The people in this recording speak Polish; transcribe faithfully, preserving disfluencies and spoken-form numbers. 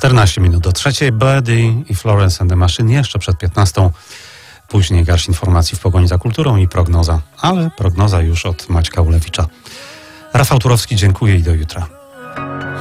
czternaście minut do trzeciej. Birdie i Florence and the Machine jeszcze przed piętnastą. Później garść informacji w pogoni za kulturą i prognoza. Ale prognoza już od Maćka Ulewicza. Rafał Turowski, dziękuję i do jutra.